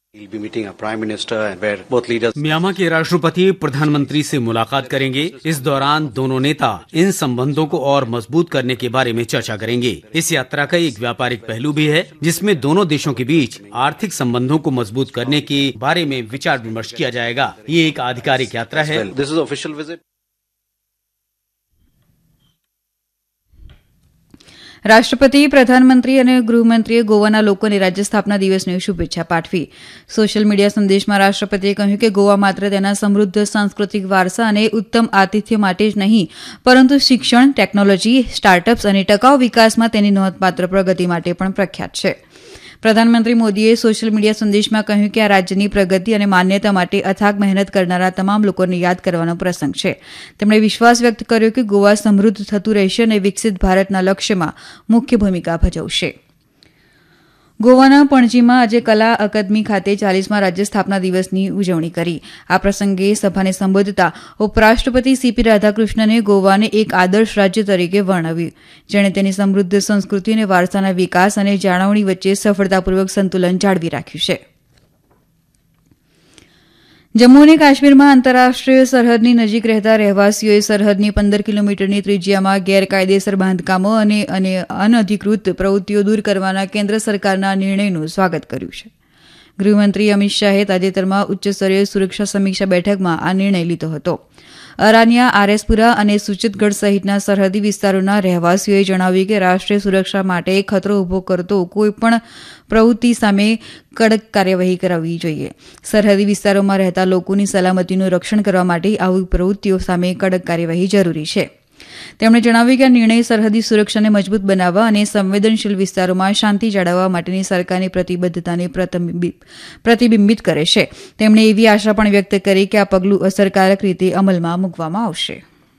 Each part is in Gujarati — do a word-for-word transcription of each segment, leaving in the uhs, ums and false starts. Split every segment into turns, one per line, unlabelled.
म्यांमार के राष्ट्रपति प्रधानमंत्री से मुलाकात करेंगे। इस दौरान दोनों नेता इन संबंधों को और मजबूत करने के बारे में चर्चा करेंगे। इस यात्रा का एक व्यापारिक पहलू भी है, जिसमें दोनों देशों के बीच आर्थिक संबंधों को मजबूत करने के बारे में विचार विमर्श किया जाएगा। ये एक आधिकारिक यात्रा है। This is official visit.
રાષ્ટ્રપતિ, પ્રધાનમંત્રી અને ગૃહમંત્રીએ ગોવાના લોકોને રાજ્ય સ્થાપના દિવસની શુભેચ્છા પાઠવી. સોશિયલ મીડિયા સંદેશમાં રાષ્ટ્રપતિએ કહ્યું કે ગોવા માત્ર તેના સમૃદ્ધ સાંસ્કૃતિક વારસા અને ઉત્તમ આતિથ્ય માટે જ નહીં, પરંતુ શિક્ષણ, ટેકનોલોજી, સ્ટાર્ટઅપ્સ અને ટકાઉ વિકાસમાં તેની નોંધપાત્ર પ્રગતિ માટે પણ પ્રખ્યાત છે. પ્રધાનમંત્રી મોદીએ સોશિયલ મીડિયા સંદેશમાં કહ્યું કે આ રાજ્યની પ્રગતિ અને માન્યતા માટે અથાગ મહેનત કરનારા તમામ લોકોને યાદ કરવાનો પ્રસંગ છે. તેમણે વિશ્વાસ વ્યક્ત કર્યો કે ગોવા સમૃદ્ધ થતું રહેશે અને વિકસિત ભારતના લક્ષ્યમાં મુખ્ય ભૂમિકા ભજવશે. ગોવાના પણજીમાં આજે કલા અકાદમી ખાતે ચાલીસમા રાજ્ય સ્થાપના દિવસની ઉજવણી કરી. આ પ્રસંગે સભાને સંબોધતા ઉપરાષ્ટ્રપતિ સીપી રાધાકૃષ્ણને ગોવાને એક આદર્શ રાજ્ય તરીકે વર્ણવ્યું, જેણે તેની સમૃદ્ધ સંસ્કૃતિ અને વારસાના વિકાસ અને જાળવણી વચ્ચે સફળતાપૂર્વક સંતુલન જાળવી રાખ્યું છે. જમ્મુ અને કાશ્મીરમાં આંતરરાષ્ટ્રીય સરહદની નજીક રહેતા રહેવાસીઓએ સરહદની પંદર કિલોમીટરની ત્રિજ્યામાં ગેરકાયદેસર બાંધકામો અને અને અનધિકૃત પ્રવૃત્તિઓ દૂર કરવાના કેન્દ્ર સરકારના નિર્ણયનું સ્વાગત કર્યું છે. ગૃહમંત્રી અમિત શાહે તાજેતરમાં ઉચ્ચસ્તરીય સુરક્ષા સમીક્ષા બેઠકમાં આ નિર્ણય લીધો હતો. અરાનિયા, આરએસપુરા અને સુચિતગઢ સહિતના સરહદી વિસ્તારોના રહેવાસીઓએ જણાવ્યું કે રાષ્ટ્રીય સુરક્ષા માટે ખતરો ઉભો કરતો કોઈપણ પ્રવૃત્તિ સામે કડક કાર્યવાહી કરવી જોઈએ. સરહદી વિસ્તારોમાં રહેતા લોકોની સલામતીનું રક્ષણ કરવા માટે આવી પ્રવૃત્તિઓ સામે કડક કાર્યવાહી જરૂરી છે. તેમણે જણાવ્યું કે આ નિર્ણય સરહદી સુરક્ષાને મજબૂત બનાવવા અને સંવેદનશીલ વિસ્તારોમાં શાંતિ જાળવવા માટેની સરકારની પ્રતિબદ્ધતાને પ્રતિબિંબિત કરે છે. તેમણે એવી આશા પણ વ્યક્ત કરી કે આ પગલું અસરકારક રીતે અમલમાં મૂકવામાં આવશે.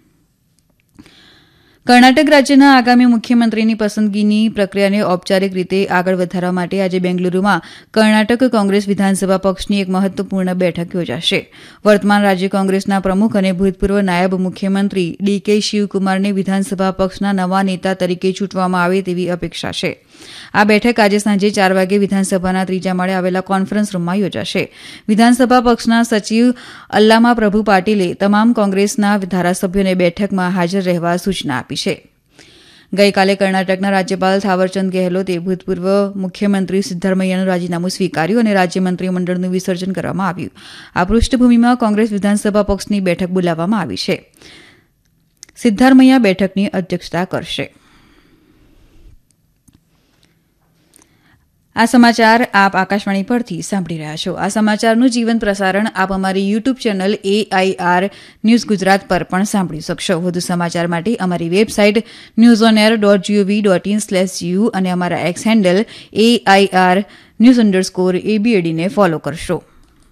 કર્ણાટક રાજ્યના આગામી મુખ્યમંત્રીની પસંદગીની પ્રક્રિયાને ઔપચારિક રીતે આગળ વધારવા માટે આજે બેંગલુરુમાં કર્ણાટક કોંગ્રેસ વિધાનસભા પક્ષની એક મહત્વપૂર્ણ બેઠક યોજાશે. વર્તમાન રાજ્ય કોંગ્રેસના પ્રમુખ અને ભૂતપૂર્વ નાયબ મુખ્યમંત્રી ડી કે શિવકુમારને વિધાનસભા પક્ષના નવા નેતા તરીકે ચૂંટવામાં આવે તેવી અપેક્ષા છે. આ બેઠક આજે સાંજે ચાર વાગે વિધાનસભાના ત્રીજા માળે આવેલા કોન્ફરન્સ રૂમમાં યોજાશે. વિધાનસભા પક્ષના સચિવ અલ્લામા પ્રભુ પાટીલે તમામ કોંગ્રેસના ધારાસભ્યોને બેઠકમાં હાજર રહેવા સૂચના આપી છે. ગઈકાલે કર્ણાટકના રાજ્યપાલ થાવરચંદ ગેહલોતે ભૂતપૂર્વ મુખ્યમંત્રી સિદ્ધારમૈયાનું રાજીનામું સ્વીકાર્યું અને રાજ્ય મંત્રીમંડળનું વિસર્જન કરવામાં આવ્યું. આ પૃષ્ઠભૂમિમાં કોંગ્રેસ વિધાનસભા પક્ષની બેઠક બોલાવવામાં આવી છે. સિદ્ધારમૈયા બેઠકની અધ્યક્ષતા કરશે. આ સમાચાર આપ આકાશવાણી પરથી સાંભળી રહ્યા છો. આ સમાચારનું જીવન પ્રસારણ આપ અમારી YouTube channel AIR news Gujarat પર પણ સાંભળી શકશો. વધુ સમાચાર માટે અમારી website news on air dot GOV dot in slash GU અને અમારા x handle AIR news underscore એબીએડીને follow કરશો.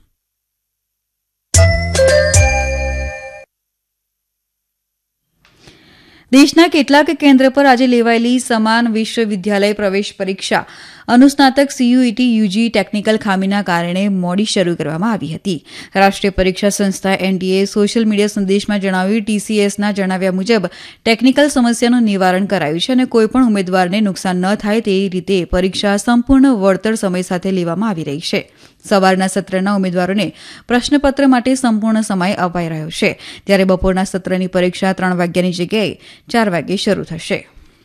દેશના કેટલાક કેન્દ્ર પર આજે લેવાયેલી સમાન વિશ્વવિદ્યાલય પ્રવેશ પરીક્ષા અનુસ્નાતક સીયુઈટી યુજી ટેકનિકલ ખામીના કારણે મોડી શરૂ કરવામાં આવી હતી. રાષ્ટ્રીય પરીક્ષા સંસ્થા એનટીએ સોશિયલ મીડિયા સંદેશમાં જણાવ્યું ટીસીએસના જણાવ્યા મુજબ ટેકનિકલ સમસ્યાનું નિવારણ કરાયું છે અને કોઈપણ ઉમેદવારને નુકસાન ન થાય તે રીતે પરીક્ષા સંપૂર્ણ વળતર સમય સાથે લેવામાં આવી રહી છે. સવારના સત્રના ઉમેદવારોને પ્રશ્નપત્ર માટે સંપૂર્ણ સમય અપાઈ રહ્યો છે, ત્યારે બપોરના સત્રની પરીક્ષા ત્રણ વાગ્યાની જગ્યાએ ચાર વાગ્યે શરૂ થશે.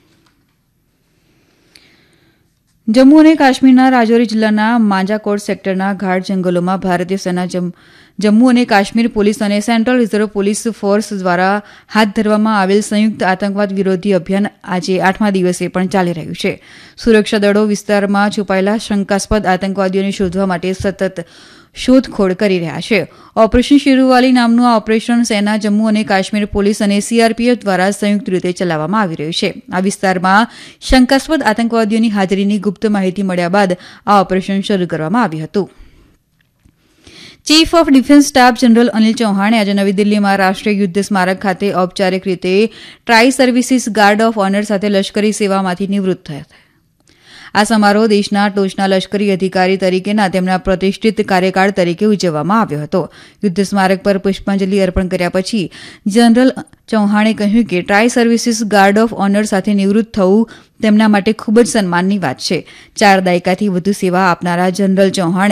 જમ્મુ અને કાશ્મીરના રાજૌરી જિલ્લાના માંજાકોટ સેક્ટરના ઘાટ જંગલોમાં ભારતીય સેના જમ્મુ અને કાશ્મીર પોલીસ અને સેન્ટ્રલ રિઝર્વ પોલીસ ફોર્સ દ્વારા હાથ ધરવામાં આવેલ સંયુક્ત આતંકવાદ વિરોધી અભિયાન આજે આઠમા દિવસે પણ ચાલી રહ્યું છે. સુરક્ષા દળો વિસ્તારમાં છુપાયેલા શંકાસ્પદ આતંકવાદીઓને શોધવા માટે સતત શોધખોળ કરી રહ્યા છે. ઓપરેશન શિરુવાલી નામનું આ ઓપરેશન સેના, જમ્મુ અને કાશ્મીર પોલીસ અને સીઆરપીએફ દ્વારા સંયુક્ત રીતે ચલાવવામાં આવી રહ્યું છે. આ વિસ્તારમાં શંકાસ્પદ આતંકવાદીઓની હાજરીની ગુપ્ત માહિતી મળ્યા બાદ આ ઓપરેશન શરૂ કરવામાં આવ્યું હતું. Chief of defence staff general Anil ચૌહાણે આજે નવી દિલ્હીમાં રાષ્ટ્રીય યુદ્ધ સ્મારક ખાતે ઔપચારિક રીતે try services guard of honour સાથે લશ્કરી સેવામાંથી નિવૃત્ત થયા હતા. આ સમારોહ દેશના ટોચના લશ્કરી અધિકારી તરીકેના તેમના પ્રતિષ્ઠિત કાર્યકાળ તરીકે ઉજવવામાં આવ્યો હતો. યુદ્ધ સ્મારક પર પુષ્પાંજલિ અર્પણ કર્યા પછી જનરલ ચૌહાણે કહ્યું કે try services guard of honour સાથે નિવૃત્ત થવું તેમના માટે ખૂબ જ સન્માનની વાત છે. ચાર દાયકાથી વધુ સેવા આપનારા જનરલ ચૌહાણે